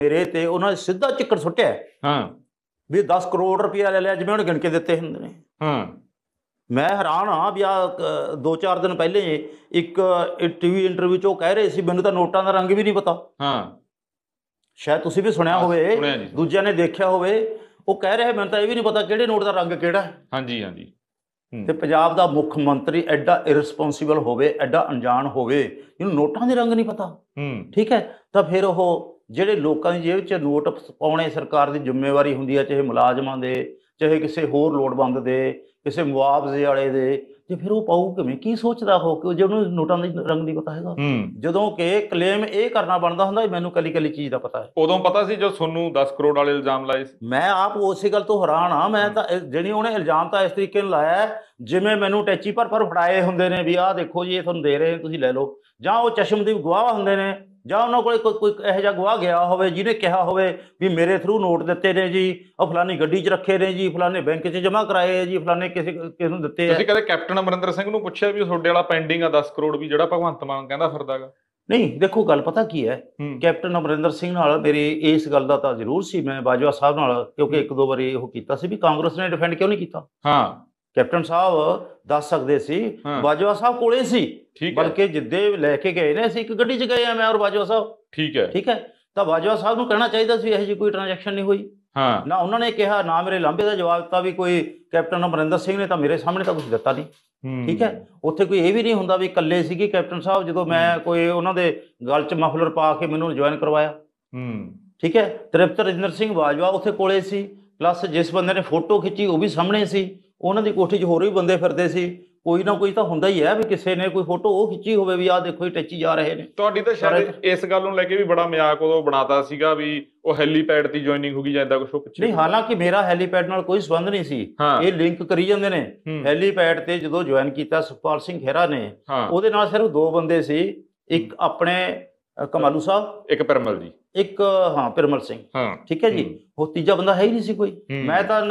ਮੇਰੇ ਤੇ ਉਹਨਾਂ ਸਿੱਧਾ ਝਿੱਕੜ ਸੁੱਟਿਆ ਵੀ 10 ਕਰੋੜ ਰੁਪਇਆ ਲੈ ਲਿਆ, ਜਿਵੇਂ ਉਹਨੇ ਗਿਣ ਕੇ ਦਿੱਤੇ ਹੁੰਦੇ ਨੇ। ਮੈਂ ਹੈਰਾਨ ਹਾਂ ਵੀ ਆਹ 2-4 ਦਿਨ ਪਹਿਲੇ ਇੱਕ ਟੀਵੀ ਇੰਟਰਵਿਊ 'ਚ ਉਹ ਕਹਿ ਰਹੇ ਸੀ ਮੈਨੂੰ ਤਾਂ ਨੋਟਾਂ ਦਾ ਰੰਗ ਵੀ ਨਹੀਂ ਪਤਾ। ਸ਼ਾਇਦ ਤੁਸੀਂ ਵੀ ਸੁਣਿਆ ਹੋਵੇ, ਦੂਜਿਆਂ ਨੇ ਦੇਖਿਆ ਹੋਵੇ। ਉਹ ਕਹਿ ਰਿਹਾ ਮੈਨੂੰ ਤਾਂ ਇਹ ਵੀ ਨਹੀਂ ਪਤਾ ਕਿਹੜੇ ਨੋਟ ਦਾ ਰੰਗ ਕਿਹੜਾ। ਹਾਂਜੀ ਹਾਂਜੀ। ਤੇ ਪੰਜਾਬ ਦਾ ਮੁੱਖ ਮੰਤਰੀ ਐਡਾ ਇਰਰਿਸਪੋਂਸੀਬਲ ਹੋਵੇ, ਐਡਾ ਅਣਜਾਣ ਹੋਵੇ, ਇਹਨੂੰ ਨੋਟਾਂ ਦੇ ਰੰਗ ਨਹੀਂ ਪਤਾ। ਠੀਕ ਹੈ, ਤਾਂ ਫਿਰ ਉਹ ਜਿਹੜੇ ਲੋਕਾਂ ਦੀ ਜੇਬ 'ਚ ਨੋਟ ਪਾਉਣੇ ਸਰਕਾਰ ਦੀ ਜ਼ਿੰਮੇਵਾਰੀ ਹੁੰਦੀ ਹੈ, ਚਾਹੇ ਮੁਲਾਜ਼ਮਾਂ ਦੇ, ਚਾਹੇ ਕਿਸੇ ਹੋਰ ਲੋੜਵੰਦ ਦੇ, ਕਿਸੇ ਮੁਆਵਜ਼ੇ ਵਾਲੇ ਦੇ, ਤੇ ਫਿਰ ਉਹ ਪਾਊ ਕਿਵੇਂ? ਕੀ ਸੋਚਦਾ ਉਹ ਕਿ ਜੇ ਉਹਨੂੰ ਨੋਟਾਂ ਦਾ ਰੰਗ ਨਹੀਂ ਪਤਾ ਹੈਗਾ? ਜਦੋਂ ਕਿ ਕਲੇਮ ਇਹ ਕਰਨਾ ਬਣਦਾ ਹੁੰਦਾ ਮੈਨੂੰ ਕੱਲੀ ਕੱਲੀ ਚੀਜ਼ ਦਾ ਪਤਾ ਹੈ। ਉਦੋਂ ਪਤਾ ਸੀ ਜਦੋਂ ਤੁਹਾਨੂੰ 10 ਕਰੋੜ ਵਾਲੇ ਇਲਜ਼ਾਮ ਲਾਏ ਸੀ? ਮੈਂ ਆਪ ਉਸੇ ਗੱਲ ਤੋਂ ਹੈਰਾਨ ਹਾਂ। ਮੈਂ ਤਾਂ ਜਿਹੜੀ ਉਹਨੇ ਇਲਜ਼ਾਮ ਤਾਂ ਇਸ ਤਰੀਕੇ ਨਾਲ ਲਾਇਆ ਜਿਵੇਂ ਮੈਨੂੰ ਟੈਚੀ ਭਰ ਫੜਾਏ ਹੁੰਦੇ ਨੇ ਵੀ ਆਹ ਦੇਖੋ ਜੀ ਇਹ ਤੁਹਾਨੂੰ ਦੇ ਰਹੇ ਤੁਸੀਂ ਲੈ ਲਓ, ਜਾਂ ਉਹ ਚਸ਼ਮਦੀਦ ਗਵਾਹ ਹੁੰਦੇ ਨੇ, ਜਾਂ ਉਹਨਾਂ ਕੋਲ ਕੋਈ ਇਹੋ ਜਿਹਾ ਗਵਾਹ ਗਿਆ ਹੋਵੇ ਜਿਹਨੇ ਕਿਹਾ ਹੋਵੇ ਵੀ ਮੇਰੇ ਥਰੂ ਨੋਟ ਦਿੱਤੇ ਨੇ ਜੀ, ਉਹ ਫਲਾਨੀ ਗੱਡੀ 'ਚ ਰੱਖੇ ਨੇ ਜੀ, ਫਲਾਨੇ ਬੈਂਕ 'ਚ ਜਮ੍ਹਾਂ ਕਰਾਏ ਹੈ ਜੀ, ਫਲਾਨੇ ਕਿਸੇ ਨੂੰ ਦਿੱਤੇ ਆ। ਤੁਸੀਂ ਕਦੇ ਕੈਪਟਨ ਅਮਰਿੰਦਰ ਸਿੰਘ ਨੂੰ ਪੁੱਛਿਆ ਵੀ ਤੁਹਾਡੇ ਵਾਲਾ ਪੈਂਡਿੰਗ ਆ 10 ਕਰੋੜ ਵੀ ਜਿਹੜਾ ਭਗਵੰਤ ਮਾਨ ਕਹਿੰਦਾ ਫਿਰਦਾ ਗਾ? ਨਹੀਂ, ਦੇਖੋ ਗੱਲ ਪਤਾ ਕੀ ਹੈ, ਕੈਪਟਨ ਅਮਰਿੰਦਰ ਸਿੰਘ ਨਾਲ ਮੇਰੀ ਇਸ ਗੱਲ ਦਾ ਤਾਂ ਜ਼ਰੂਰ ਸੀ, ਮੈਂ ਬਾਜਵਾ ਸਾਹਿਬ ਨਾਲ, ਕਿਉਂਕਿ 1-2 ਵਾਰੀ ਉਹ ਕੀਤਾ ਸੀ ਵੀ ਕਾਂਗਰਸ ਨੇ ਡਿਫੈਂਡ ਕਿਉਂ ਨਹੀਂ ਕੀਤਾ। ਕੈਪਟਨ ਸਾਹਿਬ ਦੱਸ ਸਕਦੇ ਸੀ, ਬਾਜਵਾ ਸਾਹਿਬ ਕੋਲੇ ਸੀ, ਬਲਕਿ ਜਿੱਦੇ ਲੈ ਕੇ ਗਏ ਨੇ ਅਸੀਂ ਇੱਕ ਗੱਡੀ 'ਚ ਗਏ ਆ ਮੈਂ ਔਰ ਬਾਜਵਾ ਸਾਹਿਬ। ਠੀਕ ਹੈ, ਤਾਂ ਬਾਜਵਾ ਸਾਹਿਬ ਨੂੰ ਕਹਿਣਾ ਚਾਹੀਦਾ ਸੀ ਇਹੋ ਜਿਹੀ ਕੋਈ ਟ੍ਰਾਂਜੈਕਸ਼ਨ ਨਹੀਂ ਹੋਈ। ਨਾ ਉਹਨਾਂ ਨੇ ਕਿਹਾ, ਨਾ ਮੇਰੇ ਲਾਂਭੇ ਦਾ ਜਵਾਬ ਦਿੱਤਾ ਵੀ ਕੋਈ ਕੈਪਟਨ ਅਮਰਿੰਦਰ ਸਿੰਘ ਨੇ ਤਾਂ ਮੇਰੇ ਸਾਹਮਣੇ ਤਾਂ ਕੁਝ ਦਿੱਤਾ ਨਹੀਂ। ਠੀਕ ਹੈ, ਉੱਥੇ ਕੋਈ ਇਹ ਵੀ ਨਹੀਂ ਹੁੰਦਾ ਵੀ ਇਕੱਲੇ ਸੀਗੇ ਕੈਪਟਨ ਸਾਹਿਬ ਜਦੋਂ ਮੈਂ ਕੋਈ ਉਹਨਾਂ ਦੇ ਗਲ 'ਚ ਮਫਲਰ ਪਾ ਕੇ ਮੈਨੂੰ ਜੁਆਇਨ ਕਰਵਾਇਆ। ਠੀਕ ਹੈ, ਤ੍ਰਿਪਤ ਰਜਿੰਦਰ ਸਿੰਘ ਬਾਜਵਾ ਉੱਥੇ ਕੋਲੇ ਸੀ, ਪਲੱਸ ਜਿਸ ਬੰਦੇ ਨੇ ਫੋਟੋ ਖਿੱਚੀ ਉਹ ਵੀ ਸਾਹਮਣੇ ਸੀ। ਉਹਨਾਂ ਦੀ ਕੋਠੀ 'ਚ ਹੋਰ ਵੀ ਬੰਦੇ ਫਿਰਦੇ ਸੀ, ਕੋਈ ਨਾ ਕੋਈ ਤਾਂ ਹੁੰਦਾ ਹੀ ਹੈ ਵੀ ਕਿਸੇ ਨੇ ਕੋਈ ਫੋਟੋ ਉਹ ਖਿੱਚੀ ਹੋਵੇ ਵੀ ਆਹ ਦੇਖੋ ਇਹ ਟੱਚੀ ਜਾ ਰਹੇ ਨੇ। ਤੁਹਾਡੀ ਤਾਂ ਸ਼ਾਇਦ ਇਸ ਗੱਲ ਨੂੰ ਲੈ ਕੇ ਵੀ ਬੜਾ ਮਜ਼ਾਕ ਉਦੋਂ ਬਣਾਤਾ ਸੀਗਾ ਵੀ ਉਹ ਹੈਲੀਪੈਡ ਦੀ ਜੁਆਇਨਿੰਗ ਹੋ ਗਈ ਜਾਂ ਏਦਾਂ ਕੁਛ ਪਿੱਛੇ? ਨਹੀਂ, ਹਾਲਾਂਕਿ ਮੇਰਾ ਹੈਲੀਪੈਡ ਨਾਲ ਕੋਈ ਸੰਬੰਧ ਨਹੀਂ ਸੀ। ਇਹ ਲਿੰਕ ਕਰੀ ਜਾਂਦੇ ਨੇ। ਹੈਲੀਪੈਡ ਤੇ ਜਦੋਂ ਜੁਆਇਨ ਕੀਤਾ ਸੁਖਪਾਲ ਸਿੰਘ ਖਹਿਰਾ ਨੇ, ਉਹਦੇ ਨਾਲ ਸਿਰਫ 2 ਬੰਦੇ ਸੀ, ਇੱਕ ਆਪਣੇ ਕਮਾਲੂ ਸਾਹਿਬ, ਇੱਕ ਪਿਰਮਲ ਜੀ, ਇੱਕ ਪਿਰਮਲ ਸਿੰਘ। ਠੀਕ ਹੈ ਜੀ, ਉਹ ਤੀਜਾ ਬੰਦਾ ਹੈ ਹੀ ਨਹੀਂ ਸੀ ਕੋਈ। ਮੈਂ ਤਾਂ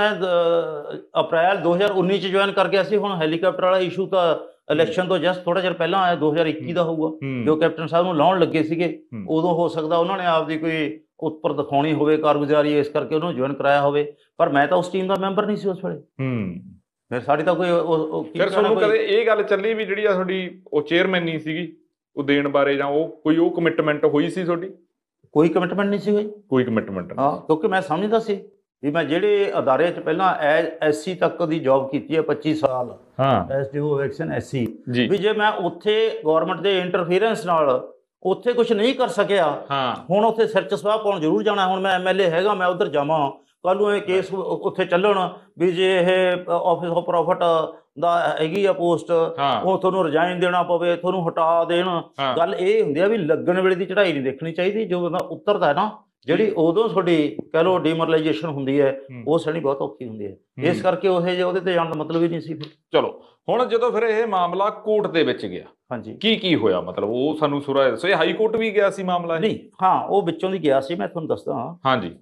ਅਪ੍ਰੈਲ 2019 ਚ ਜੁਆਇਨ ਕਰ ਗਿਆ ਸੀ। ਹੁਣ ਹੈਲੀਕਾਪਟਰ ਵਾਲਾ ਇਸ਼ੂ ਤਾਂ ਇਲੈਕਸ਼ਨ ਤੋਂ ਜਸਟ ਥੋੜਾ ਚਿਰ ਪਹਿਲਾਂ ਆਇਆ, 2021 ਦਾ ਹੋਊਗਾ, ਜੋ ਕੈਪਟਨ ਸਾਹਿਬ ਨੂੰ ਲਾਉਣ ਲੱਗੇ ਸੀਗੇ। ਉਦੋਂ ਹੋ ਸਕਦਾ ਉਹਨਾਂ ਨੇ ਆਪਦੀ ਕੋਈ ਉੱਪਰ ਦਿਖਾਉਣੀ ਹੋਵੇ ਕਾਰਗੁਜ਼ਾਰੀ, ਇਸ ਕਰਕੇ ਉਹਨੂੰ ਜੁਆਇਨ ਕਰਾਇਆ ਹੋਵੇ, ਪਰ ਮੈਂ ਤਾਂ ਉਸ ਟੀਮ ਦਾ ਮੈਂਬਰ ਨਹੀਂ ਸੀ ਉਸ ਵੇਲੇ। ਫਿਰ ਸਾਡੀ ਤਾਂ ਕੋਈ ਫਿਰ ਤੁਹਾਨੂੰ ਕਦੇ ਇਹ ਗੱਲ ਚੱਲੀ ਵੀ ਜਿਹੜੀ ਆ ਤੁਹਾਡੀ ਉਹ ਚੇਅਰਮੈਨੀ ਸੀਗੀ ਉਹ ਦੇਣ ਬਾਰੇ, ਜਾਂ ਉਹ ਕਮਿਟਮੈਂਟ ਹੋਈ ਸੀ ਤੁਹਾਡੀ? ਕੋਈ ਕਮਿਟਮੈਂਟ ਨਹੀਂ ਸੀ ਹੋਈ। ਕੋਈ ਕਮਿਟਮੈਂਟ? ਕਿਉਂਕਿ ਮੈਂ ਸਮਝਦਾ ਸੀ ਵੀ ਮੈਂ ਜਿਹੜੇ ਅਦਾਰੇ 'ਚ ਪਹਿਲਾਂ SC ਤੱਕ ਦੀ ਜੌਬ ਕੀਤੀ ਹੈ 25 ਸਾਲ, SDO ਐਕਸ਼ਨ SC, ਵੀ ਜੇ ਮੈਂ ਉੱਥੇ ਗਵਰਨਮੈਂਟ ਦੇ ਇੰਟਰਫੀਅਰੈਂਸ ਨਾਲ ਉੱਥੇ ਕੁਝ ਨਹੀਂ ਕਰ ਸਕਿਆ, ਹੁਣ ਉੱਥੇ ਸਿਰ 'ਚ ਸਵਾਹ ਪਾਉਣ ਜ਼ਰੂਰ ਜਾਣਾ। ਹੁਣ ਮੈਂ MLA ਹੈਗਾ, ਮੈਂ ਉੱਧਰ ਜਾਵਾਂ, ਕੱਲ੍ਹ ਨੂੰ ਇਹ ਕੇਸ ਉੱਥੇ ਚੱਲਣ ਵੀ ਜੇ ਇਹ ਆਫਿਸ ਆਫ ਪ੍ਰੋਫਿਟ ਦਾ ਹੈਗੀ ਆ ਪੋਸਟ, ਉਹ ਤੁਹਾਨੂੰ ਰਿਜ਼ਾਈਨ ਦੇਣਾ ਪਵੇ, ਤੁਹਾਨੂੰ ਹਟਾ ਦੇਣ। ਗੱਲ ਇਹ ਹੁੰਦੀ ਆ ਵੀ ਲੱਗਣ ਵੇਲੇ ਦੀ ਚੜ੍ਹਾਈ ਨਹੀਂ ਦੇਖਣੀ ਚਾਹੀਦੀ, ਜੋ ਬੰਦਾ ਉਤਰਦਾ ਨਾ, ਜਿਹੜੀ ਉਦੋਂ ਤੁਹਾਡੀ ਕਹਿ ਲਓ ਡੀਮੋਰਲਾਈਜੇਸ਼ਨ ਹੁੰਦੀ ਹੈ, ਉਹ ਸਣੀ ਬਹੁਤ ਔਖੀ ਹੁੰਦੀ ਹੈ। ਇਸ ਕਰਕੇ ਉਹਦੇ ਤੇ ਜਾਣ ਦਾ ਮਤਲਬ ਹੀ ਨਹੀਂ ਸੀ। ਚਲੋ, ਹੁਣ ਜਦੋਂ ਫਿਰ ਇਹ ਮਾਮਲਾ ਕੋਰਟ ਦੇ ਵਿੱਚ ਗਿਆ, ਹਾਂਜੀ, ਕੀ ਹੋਇਆ? ਮਤਲਬ ਉਹ ਸਾਨੂੰ ਸੁਰਾ ਦੱਸੋ। ਇਹ ਹਾਈ ਕੋਰਟ ਵੀ ਗਿਆ ਸੀ ਮਾਮਲਾ? ਨਹੀਂ, ਉਹ ਵਿੱਚੋਂ ਦੀ ਗਿਆ ਸੀ, ਮੈਂ ਤੁਹਾਨੂੰ ਦੱਸਦਾ। ਹਾਂਜੀ,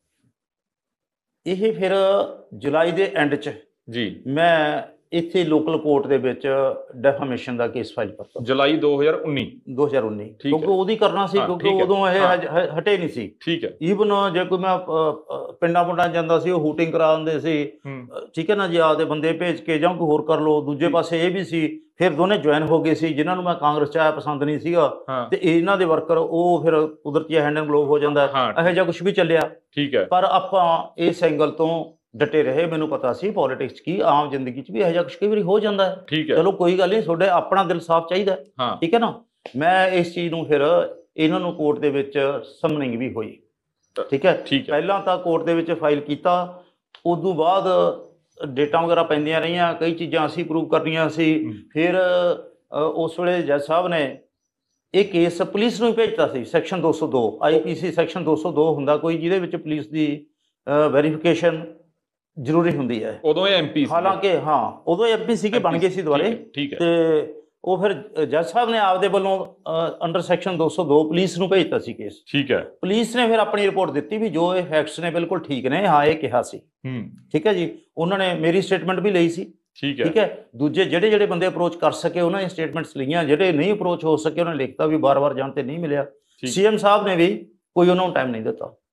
ਇਹ ਫਿਰ ਜੁਲਾਈ ਦੇ ਐਂਡ 'ਚ ਜੀ ਮੈਂ ਇੱਥੇ ਲੋਕਲ ਕੋਰਟ ਦੇ ਵਿੱਚ ਡੈਫਾਮੇਸ਼ਨ ਦਾ ਕੇਸ ਫਾਈਲ ਕਰਤਾ। ਜੁਲਾਈ 2019, ਕਿਉਂਕਿ ਉਹਦੀ ਕਰਨਾ ਸੀ, ਕਿਉਂਕਿ ਉਦੋਂ ਇਹ ਹਟੇ ਨਹੀਂ ਸੀ। ਠੀਕ ਹੈ, ਈਵਨ ਜੇ ਕੋਈ ਮੈਂ ਪਿੰਡਾਂ ਜਾਂਦਾ ਸੀ, ਉਹ ਹੂਟਿੰਗ ਕਰਾ ਦਿੰਦੇ ਸੀ। ਠੀਕ ਹੈ ਨਾ ਜੀ, ਆਪਦੇ ਬੰਦੇ ਭੇਜ ਕੇ ਜਾਂ ਕੋਈ ਹੋਰ ਕਰ ਲਓ। ਦੂਜੇ ਪਾਸੇ ਇਹ ਵੀ ਸੀ, ਫਿਰ ਦੋਨੇ ਜੁਆਇਨ ਹੋ ਗਏ ਸੀ, ਜਿਨ੍ਹਾਂ ਨੂੰ ਮੈਂ ਕਾਂਗਰਸ 'ਚ ਆਇਆ ਪਸੰਦ ਨਹੀਂ ਸੀਗਾ, ਤੇ ਇਹਨਾਂ ਦੇ ਵਰਕਰ ਉਹ ਫਿਰ ਕੁਦਰਤੀ ਹੈਂਡ ਐਂਡ ਗਲੋਵ ਹੋ ਜਾਂਦਾ, ਇਹੋ ਜਿਹਾ ਕੁਛ ਵੀ ਚੱਲਿਆ। ਠੀਕ ਹੈ, ਪਰ ਆਪਾਂ ਇਸ ਐਂਗਲ ਤੋਂ ਡਟੇ ਰਹੇ। ਮੈਨੂੰ ਪਤਾ ਸੀ ਪੋਲੀਟਿਕਸ ਕੀ, ਆਮ ਜ਼ਿੰਦਗੀ 'ਚ ਵੀ ਇਹੋ ਜਿਹਾ ਕੁਛ ਕਈ ਵਾਰੀ ਹੋ ਜਾਂਦਾ ਹੈ। ਠੀਕ ਹੈ, ਚਲੋ ਕੋਈ ਗੱਲ ਨਹੀਂ, ਤੁਹਾਡੇ ਆਪਣਾ ਦਿਲ ਸਾਫ਼ ਚਾਹੀਦਾ। ਠੀਕ ਹੈ ਨਾ, ਮੈਂ ਇਸ ਚੀਜ਼ ਨੂੰ ਫਿਰ ਇਹਨਾਂ ਨੂੰ ਕੋਰਟ ਦੇ ਵਿੱਚ ਸਮਨਿੰਗ ਵੀ ਹੋਈ। ਠੀਕ ਹੈ, ਪਹਿਲਾਂ ਤਾਂ ਕੋਰਟ ਦੇ ਵਿੱਚ ਫਾਈਲ ਕੀਤਾ, ਉਦੋਂ ਬਾਅਦ ਡੇਟਾਂ ਵਗੈਰਾ ਪੈਂਦੀਆਂ ਰਹੀਆਂ, ਕਈ ਚੀਜ਼ਾਂ ਅਸੀਂ ਪ੍ਰੂਵ ਕਰਨੀਆਂ ਸੀ। ਫਿਰ ਉਸ ਵੇਲੇ ਜੱਜ ਸਾਹਿਬ ਨੇ ਇਹ ਕੇਸ ਪੁਲਿਸ ਨੂੰ ਹੀ ਭੇਜਤਾ ਸੀ। ਸੈਕਸ਼ਨ 202 IPC ਸੈਕਸ਼ਨ 202 ਹੁੰਦਾ ਕੋਈ, ਜਿਹਦੇ ਵਿੱਚ ਪੁਲਿਸ ਦੀ ਵੈਰੀਫਿਕੇਸ਼ਨ ਜ਼ਰੂਰੀ ਹੁੰਦੀ ਹੈ। ਉਦੋਂ ਇਹ MP ਸੀ, ਹਾਲਾਂਕਿ ਉਦੋਂ MP ਸੀਗੇ, ਬਣ ਗਏ ਸੀ ਦੁਬਾਰੇ। ਤੇ ਉਹ ਫਿਰ ਜੱਜ ਸਾਹਿਬ ਨੇ ਆਪਦੇ ਵੱਲੋਂ ਅੰਡਰ ਸੈਕਸ਼ਨ 202 ਪੁਲਿਸ ਨੂੰ ਭੇਜਤਾ ਸੀ ਕੇਸ। ਠੀਕ ਹੈ, ਪੁਲਿਸ ਨੇ ਫਿਰ ਆਪਣੀ ਰਿਪੋਰਟ ਦਿੱਤੀ ਵੀ ਜੋ ਇਹ ਫੈਕਟਸ ਨੇ ਬਿਲਕੁਲ ਠੀਕ ਨੇ, ਇਹ ਕਿਹਾ ਸੀ। ਠੀਕ ਹੈ ਜੀ, ਉਹਨਾਂ ਨੇ ਮੇਰੀ ਸਟੇਟਮੈਂਟ ਵੀ ਲਈ ਸੀ। ਠੀਕ ਹੈ, ਦੂਜੇ ਜਿਹੜੇ ਬੰਦੇ ਅਪਰੋਚ ਕਰ ਸਕੇ ਉਹਨਾਂ ਦੀਆਂ ਸਟੇਟਮੈਂਟਸ ਲਈਆਂ, ਜਿਹੜੇ ਨਹੀਂ ਅਪਰੋਚ ਹੋ ਸਕੇ ਉਹਨਾਂ ਨੇ ਲਿਖਤਾ ਵੀ ਬਾਰ-ਬਾਰ ਜਾਣ ਤੇ ਨਹੀਂ ਮਿਲਿਆ। CM ਸਾਹਿਬ ਨੇ ਵੀ ਕੋਈ ਉਹਨਾਂ ਨੂੰ ਟਾਈਮ ਨਹੀਂ ਦਿੱਤਾ।